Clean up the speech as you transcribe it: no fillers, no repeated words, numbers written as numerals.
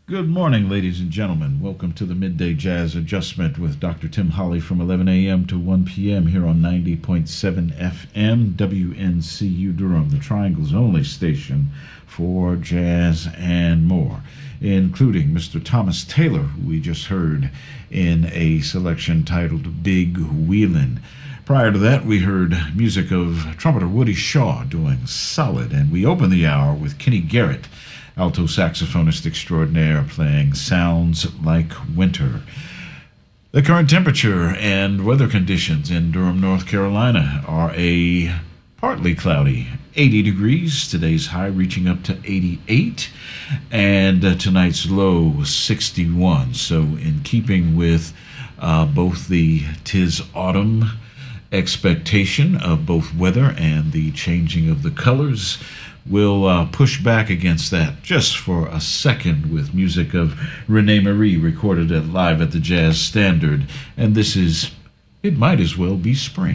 Good morning, ladies and gentlemen. Welcome to the Midday Jazz Adjustment with Dr. Tim Holly from 11 a.m. to 1 p.m. here on 90.7 FM, WNCU Durham, the Triangle's only station for jazz and more, including Mr. Thomas Taylor, who we just heard in a selection titled Big Wheelin'. Prior to that, we heard music of trumpeter Woody Shaw doing Solid, and we opened the hour with Kenny Garrett, alto saxophonist extraordinaire, playing Sounds Like Winter. The current temperature and weather conditions in Durham, North Carolina are a partly cloudy 80 degrees, today's high reaching up to 88, and tonight's low 61. So in keeping with both the 'tis autumn expectation of both weather and the changing of the colors, we'll push back against that just for a second with music of Renee Marie, recorded live at the Jazz Standard. And this is It Might As Well Be Spring.